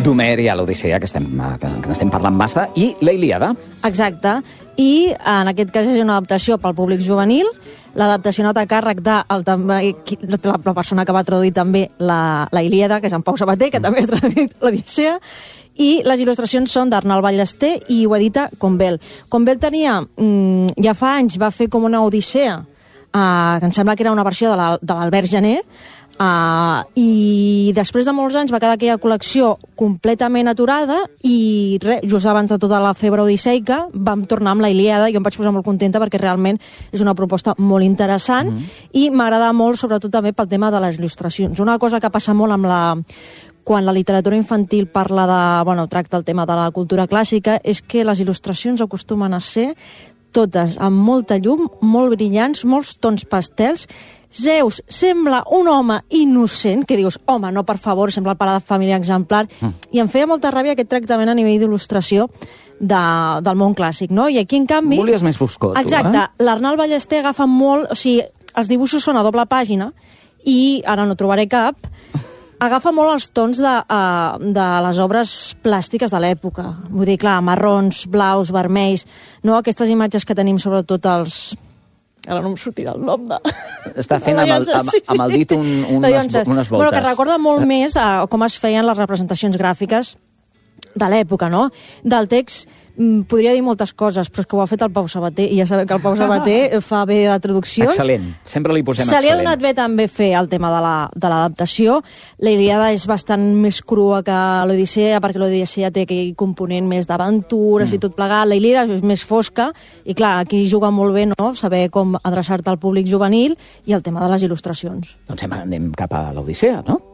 d'Homer i a l'Odissea, que n'estem parlant massa, i la Ilíada. Exacte. I en aquest cas és una adaptació pel públic juvenil. L'adaptació anat a càrrec de la persona que va traduir també la Ilíada, que és en Pau Sabater, que també ha traduït l'Odissea. I les il·lustracions són d'Arnal Ballester i ho edita Convel. Convel tenia, ja fa anys, va fer com una Odissea, que em sembla que era una versió de l'Albert Gené, i després de molts anys va quedar aquella col·lecció completament aturada i just abans de tota la febre odisseica vam tornar amb la Ilíada i jo em vaig posar molt contenta perquè realment és una proposta molt interessant i m'agrada molt sobretot també pel tema de les il·lustracions. Una cosa que passa molt quan la literatura infantil tracta el tema de la cultura clàssica és que les il·lustracions acostumen a ser totes amb molta llum, molt brillants, molts tons pastels. Zeus sembla un home innocent, que dius, home, no, per favor, sembla el pare de família exemplar, i em feia molta ràbia aquest tractament a nivell d'il·lustració del món clàssic, no? I aquí, en canvi... Volies més foscor, tu, exacte, l'Arnal Ballester agafa molt... O sigui, els dibuixos són a doble pàgina, i ara no trobaré cap, agafa molt els tons de les obres plàstiques de l'època. Vull dir, clar, marrons, blaus, vermells, no? Aquestes imatges que tenim sobretot els... Ara no em sortirà el nom de... Està fent amb el dit unes voltes. Bueno, que recorda molt més a com es feien les representacions gràfiques de l'època, no? Del text podria dir moltes coses, però és que ho ha fet el Pau Sabater, i ja sabem que el Pau Sabater fa bé de traduccions. Excel·lent, sempre li posem excel·lent. Se li ha donat bé també fer el tema de l'adaptació. La Ilíada és bastant més crua que l'Odissea, perquè l'Odissea té aquell component més d'aventures i tot plegat. La Ilíada és més fosca, i clar, aquí juga molt bé, no?, saber com adreçar-te al públic juvenil i el tema de les il·lustracions. Doncs anem cap a l'Odissea, no?